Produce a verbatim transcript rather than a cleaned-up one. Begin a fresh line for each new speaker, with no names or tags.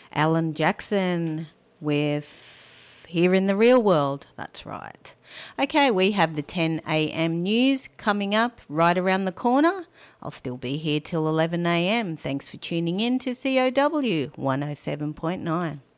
Alan Jackson with Here in the Real World. That's right. Okay, we have the ten a.m. news coming up right around the corner. I'll still be here till eleven a.m. Thanks for tuning in to C O W one oh seven point nine.